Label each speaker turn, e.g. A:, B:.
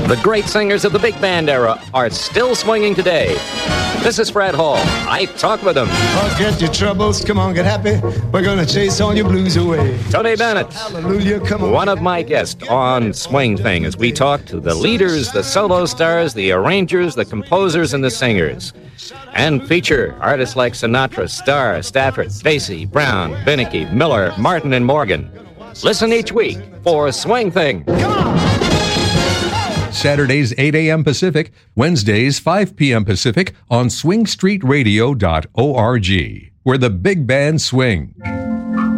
A: The great singers of the big band era are still swinging today. This is Fred Hall. I talk with them.
B: Forget your troubles, come on, get happy. We're gonna chase all your blues away.
A: Tony Bennett,
B: Hallelujah, come on.
A: one of my guests on Swing Thing, as we talk to the leaders, the solo stars, the arrangers, the composers, and the singers. And feature artists like Sinatra, Starr, Stafford, Basie, Brown, Beneke, Miller, Martin, and Morgan. Listen each week for Swing Thing.
B: Come on!
C: Saturdays 8 a.m. Pacific, Wednesdays 5 p.m. Pacific on swingstreetradio.org, where the big band swing.